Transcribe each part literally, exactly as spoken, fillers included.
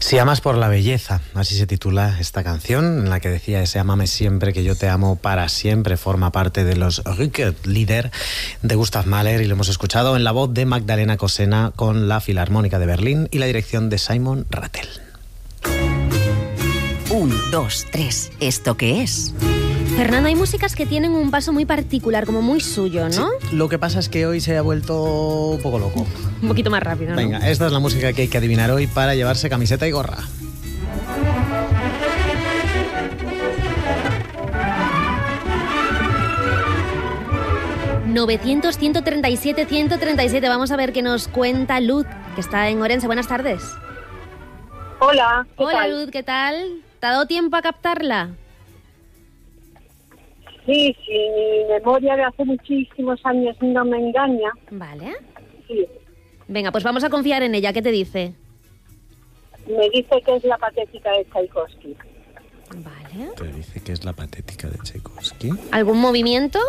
Si amas por la belleza, así se titula esta canción, en la que decía ese amame siempre, que yo te amo para siempre, forma parte de los Rückert-Lieder de Gustav Mahler, y lo hemos escuchado en la voz de Magdalena Cosena con la Filarmónica de Berlín y la dirección de Simon Rattle. Un, dos, tres. ¿Esto qué es? Fernando, hay músicas que tienen un paso muy particular, como muy suyo, ¿no? Sí, lo que pasa es que hoy se ha vuelto un poco loco. Un poquito más rápido, ¿no? Venga, esta es la música que hay que adivinar hoy para llevarse camiseta y gorra. novecientos, ciento treinta y siete, ciento treinta y siete. Vamos a ver qué nos cuenta Luz, que está en Orense. Buenas tardes. Hola, ¿qué Hola, tal? Luz, ¿qué tal? ¿Te ha dado tiempo a captarla? Sí, sí, mi memoria de hace muchísimos años no me engaña. Vale. Sí, Venga, pues vamos a confiar en ella. ¿Qué te dice? me dice que es la patética de Tchaikovsky. Vale. Te dice que es la patética de Tchaikovsky. ¿Algún movimiento?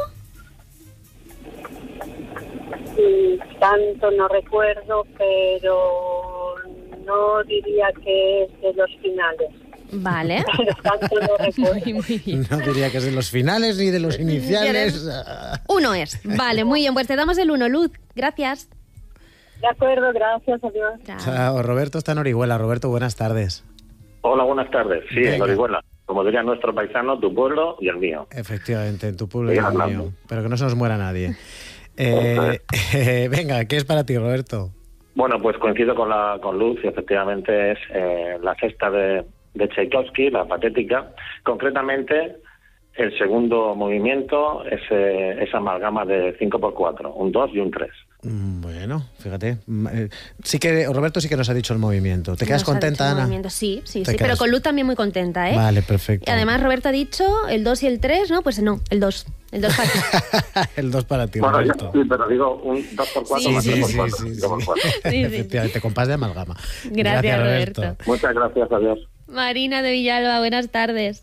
Sí, tanto no recuerdo, pero no diría que es de los finales. Vale. Pero tanto no recuerdo. Muy, muy bien. No diría que es de los finales ni de los iniciales. Uno es. Vale, muy bien. Pues te damos el uno, Luz. Gracias. De acuerdo, gracias, adiós. Chao. Chao, Roberto está en Orihuela. Roberto, buenas tardes. Hola, buenas tardes. Sí, Venga. en Orihuela. Como diría nuestro paisano, tu pueblo y el mío. Efectivamente, en tu pueblo y Sigue en el hablando. mío. Pero que no se nos muera nadie. Eh, eh, venga, ¿qué es para ti, Roberto? Bueno, pues coincido con la con Luz y efectivamente es eh, la sexta de, de Tchaikovsky, la patética. Concretamente, el segundo movimiento es eh, esa amalgama de cinco por cuatro, un dos y un tres. Mm, Bueno, fíjate. Mm, eh, Sí que Roberto sí que nos ha dicho el movimiento. ¿Te quedas Nos ha contenta, dicho Ana? movimiento. Sí, sí, Te sí. quedas- Pero con Luz también muy contenta, ¿eh? Vale, perfecto. Y además Roberto ha dicho el dos y el tres, ¿no? Pues no, el dos. El dos para ti. El dos para ti, Bueno, yo, Roberto. sí, pero digo un dos por cuatro Sí, más Sí, tres sí, por sí, cuatro. sí, cinco por sí. cuatro. Sí, sí. Efectivamente, compás de amalgama. Gracias, Roberto. Muchas gracias, adiós. Marina de Villalba, buenas tardes.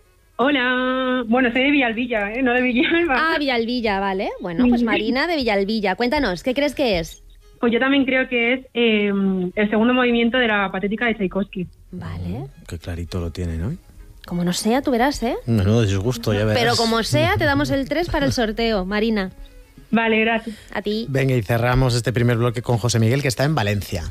Hola, bueno, soy de Villalbilla, ¿eh? No de Villalba. Ah, Villalbilla, vale. Bueno, pues Marina de Villalbilla. Cuéntanos, ¿qué crees que es? Pues yo también creo que es eh, el segundo movimiento de la patética de Tchaikovsky. Vale. Qué clarito lo tienen hoy. Como no sea, tú verás, ¿eh? Menudo disgusto, ya verás. Pero como sea, te damos el tres para el sorteo. Marina, Vale, gracias. a ti. Venga, y cerramos este primer bloque con José Miguel, que está en Valencia.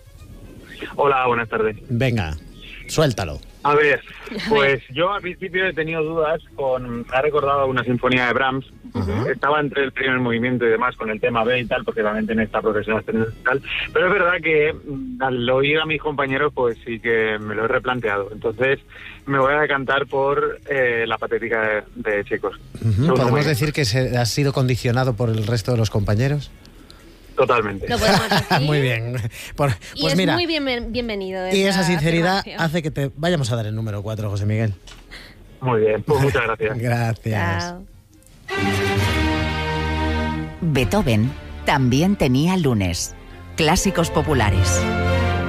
Hola, buenas tardes. Venga, suéltalo. A ver, pues yo al principio he tenido dudas con... Ha recordado una sinfonía de Brahms. Estaba entre el primer movimiento y demás con el tema B y tal, porque también tiene esta progresión tal. Pero es verdad que mm, al oír a mis compañeros, pues sí que me lo he replanteado. Entonces me voy a decantar por eh, la patética de, de Tchaikovsky. Ujú. Segundo ¿Podemos movimiento. decir que se, has sido condicionado por el resto de los compañeros? Totalmente. Lo podemos decir. Muy bien. Por- Y pues es mira, muy bien, bienvenido. y esa sinceridad afirmación. hace que te vayamos a dar el número cuatro, José Miguel. Muy bien, pues muchas gracias. Gracias. Chao. Beethoven también tenía lunes. Clásicos populares.